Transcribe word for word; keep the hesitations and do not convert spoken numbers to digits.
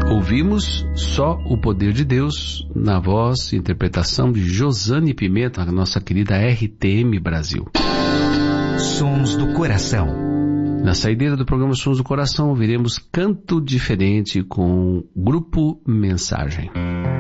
Ouvimos Só o Poder de Deus, na voz e interpretação de Josane Pimenta, a nossa querida R T M Brasil. Sons do Coração. Na saideira do programa Sons do Coração, ouviremos Canto Diferente com Grupo Mensagem.